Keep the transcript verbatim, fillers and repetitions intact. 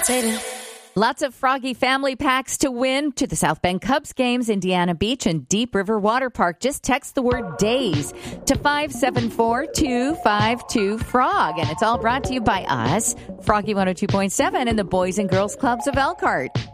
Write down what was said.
levitating. Lots of Froggy family packs to win to the South Bend Cubs games, Indiana Beach, and Deep River Water Park. Just text the word DAYS to five seven four two five two frog. And it's all brought to you by us, Froggy one oh two point seven and the Boys and Girls Clubs of Elkhart.